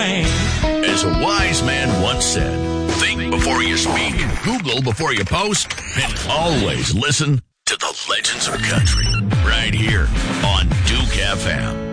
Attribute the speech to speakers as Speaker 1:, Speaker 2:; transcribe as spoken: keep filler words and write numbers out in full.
Speaker 1: train.
Speaker 2: As a wise man once said, think before you speak, Google before you post, and always listen to the Legends of Country right here on Duke F M.